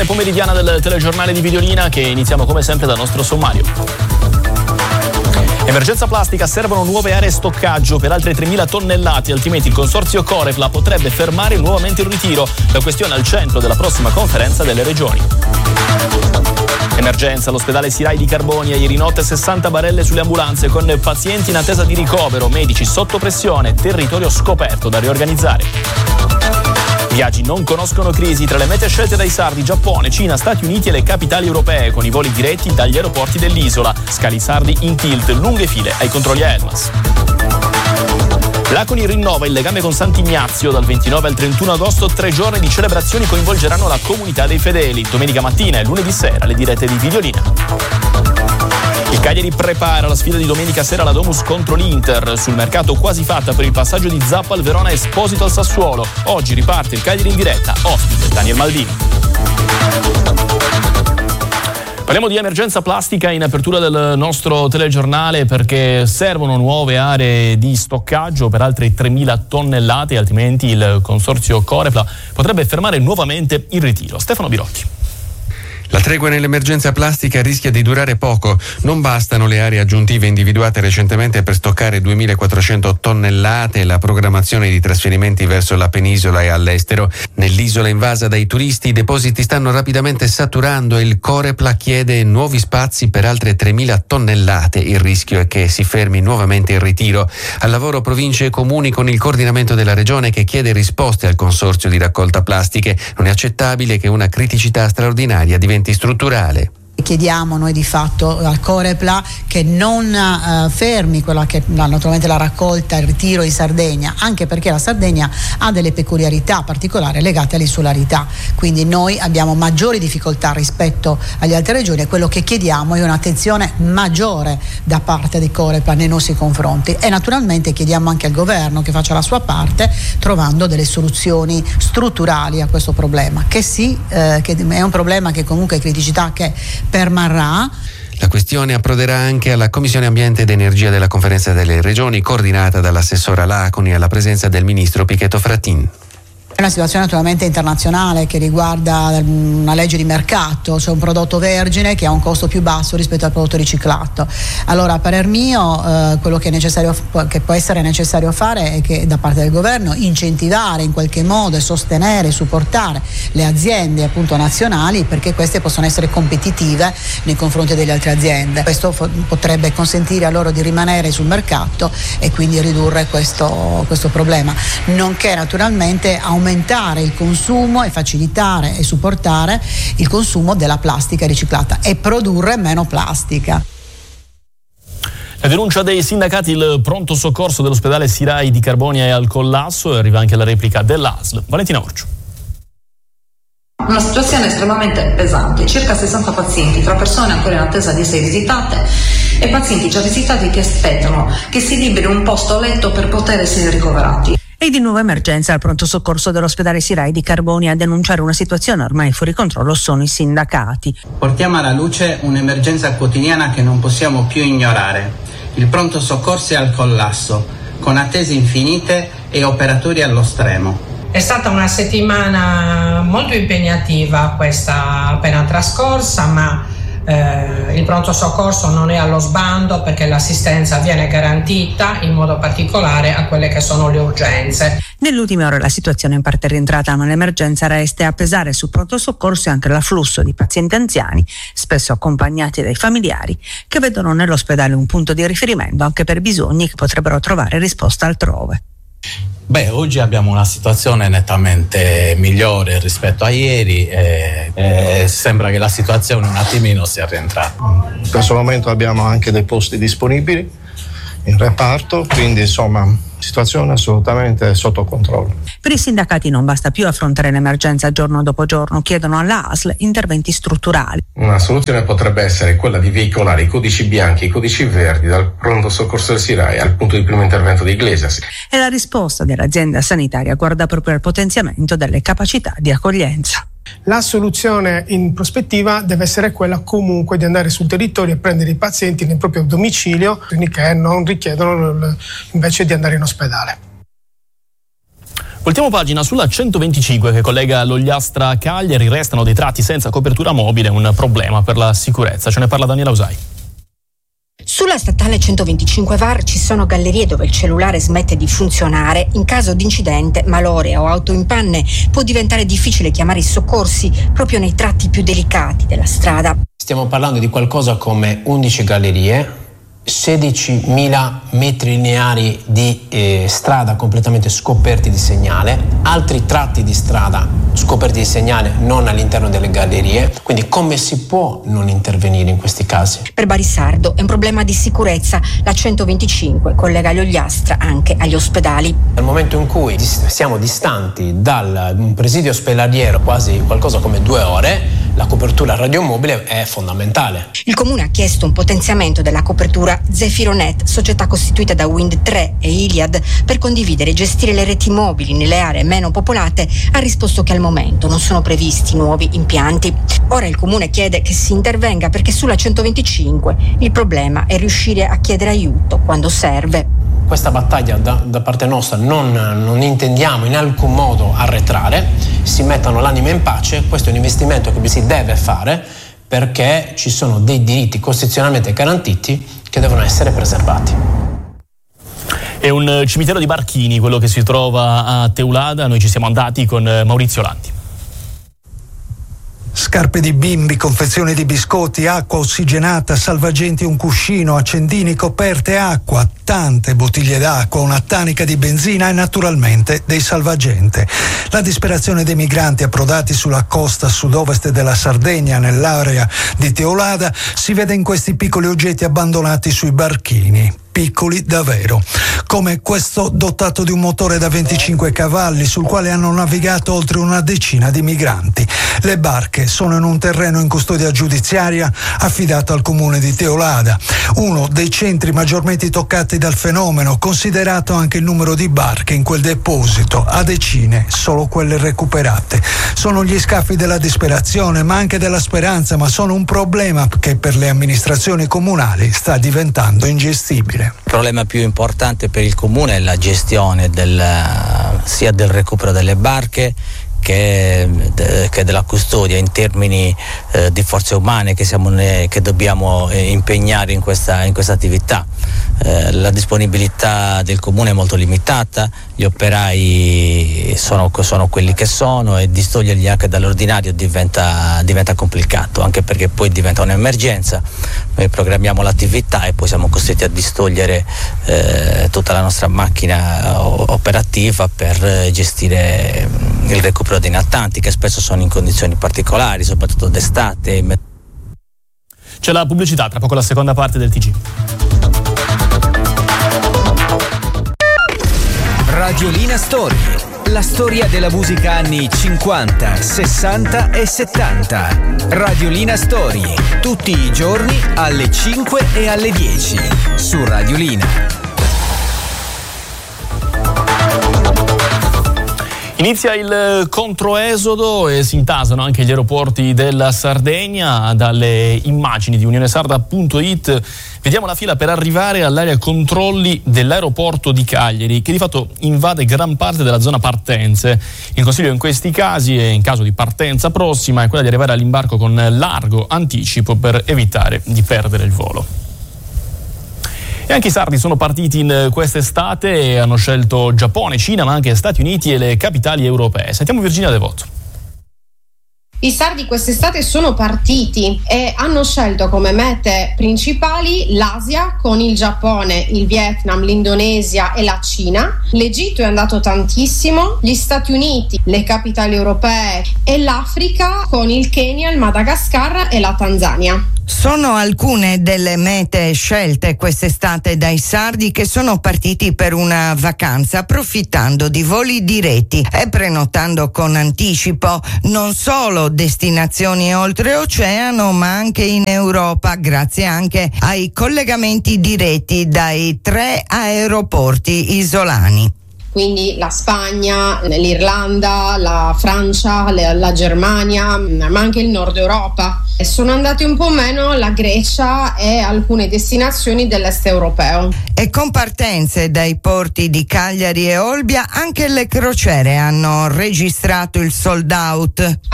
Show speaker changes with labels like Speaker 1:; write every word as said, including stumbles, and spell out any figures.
Speaker 1: Edizione pomeridiana del telegiornale di Videolina, che iniziamo come sempre dal nostro sommario. Emergenza plastica, servono nuove aree stoccaggio per altre tremila tonnellate, altrimenti il consorzio Corepla potrebbe fermare nuovamente il ritiro. La questione al centro della prossima conferenza delle regioni. Emergenza, all'ospedale Sirai di Carbonia, ieri notte sessanta barelle sulle ambulanze con pazienti in attesa di ricovero, medici sotto pressione, territorio scoperto da riorganizzare. Viaggi non conoscono crisi, tra le mete scelte dai sardi Giappone, Cina, Stati Uniti e le capitali europee, con i voli diretti dagli aeroporti dell'isola. Scali sardi in tilt, lunghe file ai controlli a Elmas. L'Aconi rinnova il legame con Sant'Ignazio. Dal ventinove al trentuno agosto tre giorni di celebrazioni coinvolgeranno la comunità dei fedeli. Domenica mattina e lunedì sera le dirette di Videolina. Il Cagliari prepara la sfida di domenica sera alla Domus contro l'Inter. Sul mercato quasi fatta per il passaggio di Zappa al Verona, Esposito al Sassuolo. Oggi riparte il Cagliari in diretta, ospite Daniel Maldini. Parliamo di emergenza plastica in apertura del nostro telegiornale, perché servono nuove aree di stoccaggio per altre tremila tonnellate, altrimenti il consorzio Corepla potrebbe fermare nuovamente il ritiro. Stefano Birocchi.
Speaker 2: La tregua nell'emergenza plastica rischia di durare poco. Non bastano le aree aggiuntive individuate recentemente per stoccare duemilaquattrocento tonnellate e la programmazione di trasferimenti verso la penisola e all'estero. Nell'isola invasa dai turisti i depositi stanno rapidamente saturando e il Corepla chiede nuovi spazi per altre tremila tonnellate. Il rischio è che si fermi nuovamente il ritiro. Al lavoro province e comuni con il coordinamento della regione, che chiede risposte al consorzio di raccolta plastiche. Non è accettabile che una criticità straordinaria diventi strutturale.
Speaker 3: Chiediamo noi di fatto al Corepla che non uh, fermi quella che naturalmente la raccolta, il ritiro in Sardegna, anche perché la Sardegna ha delle peculiarità particolari legate all'insularità, quindi noi abbiamo maggiori difficoltà rispetto alle altre regioni e quello che chiediamo è un'attenzione maggiore da parte di Corepla nei nostri confronti, e naturalmente chiediamo anche al governo che faccia la sua parte trovando delle soluzioni strutturali a questo problema, che sì, eh, che è un problema che comunque è criticità che permarrà.
Speaker 2: La questione approderà anche alla Commissione Ambiente ed Energia della Conferenza delle Regioni, coordinata dall'assessora Laconi, alla presenza del ministro Pichetto Frattin.
Speaker 3: È una situazione naturalmente internazionale che riguarda una legge di mercato, cioè un prodotto vergine che ha un costo più basso rispetto al prodotto riciclato. Allora, a parer mio, eh, quello che è necessario, che può essere necessario fare è che da parte del governo incentivare in qualche modo e sostenere, supportare le aziende appunto nazionali, perché queste possono essere competitive nei confronti delle altre aziende. Questo fo- potrebbe consentire a loro di rimanere sul mercato e quindi ridurre questo, questo problema, nonché naturalmente aumentare aumentare il consumo e facilitare e supportare il consumo della plastica riciclata e produrre meno plastica.
Speaker 1: La denuncia dei sindacati, il pronto soccorso dell'ospedale Sirai di Carbonia è al collasso, e arriva anche la replica dell'A S L. Valentina Orcio.
Speaker 4: Una situazione estremamente pesante, circa sessanta pazienti, tra persone ancora in attesa di essere visitate e pazienti già visitati che aspettano che si liberi un posto a letto per poter essere ricoverati.
Speaker 5: E di nuovo emergenza al pronto soccorso dell'ospedale Sirai di Carbonia. A denunciare una situazione ormai fuori controllo sono i sindacati.
Speaker 6: Portiamo alla luce un'emergenza quotidiana che non possiamo più ignorare. Il pronto soccorso è al collasso, con attese infinite e operatori allo stremo.
Speaker 7: È stata una settimana molto impegnativa questa appena trascorsa, ma Eh, il pronto soccorso non è allo sbando, perché l'assistenza viene garantita in modo particolare a quelle che sono le urgenze.
Speaker 5: Nelle ultime ore la situazione è in parte rientrata, ma l'emergenza resta, e a pesare sul pronto soccorso anche l'afflusso di pazienti anziani, spesso accompagnati dai familiari, che vedono nell'ospedale un punto di riferimento anche per bisogni che potrebbero trovare risposta altrove.
Speaker 8: Beh, oggi abbiamo una situazione nettamente migliore rispetto a ieri e, e sembra che la situazione un attimino sia rientrata.
Speaker 9: In questo momento abbiamo anche dei posti disponibili in reparto, quindi insomma situazione assolutamente sotto controllo.
Speaker 5: Per i sindacati non basta più affrontare l'emergenza giorno dopo giorno, chiedono all'A S L interventi strutturali.
Speaker 10: Una soluzione potrebbe essere quella di veicolare i codici bianchi e i codici verdi dal pronto soccorso del Sirai al punto di primo intervento di Iglesias.
Speaker 5: E la risposta dell'azienda sanitaria guarda proprio al potenziamento delle capacità di accoglienza.
Speaker 11: La soluzione in prospettiva deve essere quella comunque di andare sul territorio e prendere i pazienti nel proprio domicilio, che non richiedono invece di andare in ospedale.
Speaker 1: Voltiamo pagina sulla centoventicinque che collega l'Ogliastra a Cagliari. Restano dei tratti senza copertura mobile, un problema per la sicurezza. Ce ne parla Daniela Usai.
Speaker 12: Sulla statale centoventicinque V A R ci sono gallerie dove il cellulare smette di funzionare. In caso di incidente, malore o auto in panne può diventare difficile chiamare i soccorsi proprio nei tratti più delicati della strada.
Speaker 13: Stiamo parlando di qualcosa come undici gallerie, sedicimila metri lineari di eh, strada completamente scoperti di segnale, altri tratti di strada scoperti di segnale non all'interno delle gallerie. Quindi come si può non intervenire in questi casi?
Speaker 12: Per Barisardo è un problema di sicurezza. La centoventicinque collega gli Ogliastra anche agli ospedali.
Speaker 13: Nel momento in cui siamo distanti da un presidio ospedaliero quasi qualcosa come due ore, la copertura radiomobile è fondamentale.
Speaker 12: Il comune ha chiesto un potenziamento della copertura Zefironet, società costituita da Wind tre e Iliad, per condividere e gestire le reti mobili nelle aree meno popolate. Ha risposto che al momento non sono previsti nuovi impianti. Ora il comune chiede che si intervenga perché sulla centoventicinque il problema è riuscire a chiedere aiuto quando serve.
Speaker 13: Questa battaglia da, da parte nostra non, non intendiamo in alcun modo arretrare, si mettano l'anima in pace. Questo è un investimento che si deve fare perché ci sono dei diritti costituzionalmente garantiti che devono essere preservati.
Speaker 1: È un cimitero di barchini quello che si trova a Teulada. Noi ci siamo andati con Maurizio Lanti.
Speaker 14: Scarpe di bimbi, confezioni di biscotti, acqua ossigenata, salvagenti, un cuscino, accendini, coperte, acqua, tante bottiglie d'acqua, una tanica di benzina e naturalmente dei salvagente. La disperazione dei migranti approdati sulla costa sud-ovest della Sardegna, nell'area di Teulada, si vede in questi piccoli oggetti abbandonati sui barchini. Piccoli davvero, come questo dotato di un motore da venticinque cavalli sul quale hanno navigato oltre una decina di migranti. Le barche sono in un terreno in custodia giudiziaria affidato al comune di Teulada, uno dei centri maggiormente toccati dal fenomeno, considerato anche il numero di barche in quel deposito, a decine solo quelle recuperate. Sono gli scafi della disperazione ma anche della speranza, ma sono un problema che per le amministrazioni comunali sta diventando ingestibile.
Speaker 15: Il problema più importante per il comune è la gestione del, sia del recupero delle barche che, de, che della custodia in termini eh, di forze umane che, siamo ne, che dobbiamo eh, impegnare in questa, in questa attività. Eh, la disponibilità del comune è molto limitata, gli operai sono, sono quelli che sono e distoglierli anche dall'ordinario diventa, diventa complicato, anche perché poi diventa un'emergenza. Noi programmiamo l'attività e poi siamo costretti a distogliere eh, tutta la nostra macchina operativa per gestire il recupero dei nattanti che spesso sono in condizioni particolari, soprattutto d'estate.
Speaker 1: C'è la pubblicità, tra poco la seconda parte del T G.
Speaker 16: Radiolina Story, la storia della musica anni cinquanta, sessanta e settanta. Radiolina Story, tutti i giorni alle cinque e alle dieci su Radiolina.
Speaker 1: Inizia il controesodo e si intasano anche gli aeroporti della Sardegna. Dalle immagini di unionesarda punto it vediamo la fila per arrivare all'area controlli dell'aeroporto di Cagliari, che di fatto invade gran parte della zona partenze. Il consiglio in questi casi, e in caso di partenza prossima, è quella di arrivare all'imbarco con largo anticipo per evitare di perdere il volo. E anche i sardi sono partiti in quest'estate e hanno scelto Giappone, Cina, ma anche Stati Uniti e le capitali europee. Sentiamo Virginia Devoto.
Speaker 17: I sardi quest'estate sono partiti e hanno scelto come mete principali l'Asia, con il Giappone, il Vietnam, l'Indonesia e la Cina. L'Egitto è andato tantissimo, gli Stati Uniti, le capitali europee e l'Africa, con il Kenya, il Madagascar e la Tanzania.
Speaker 18: Sono alcune delle mete scelte quest'estate dai sardi, che sono partiti per una vacanza approfittando di voli diretti e prenotando con anticipo non solo destinazioni oltreoceano ma anche in Europa, grazie anche ai collegamenti diretti dai tre aeroporti isolani.
Speaker 17: quindi la Spagna, l'Irlanda, la Francia, la Germania, ma anche il Nord Europa. Sono andati un po' meno la Grecia e alcune destinazioni dell'est europeo.
Speaker 18: E con partenze dai porti di Cagliari e Olbia, anche le crociere hanno registrato il sold out.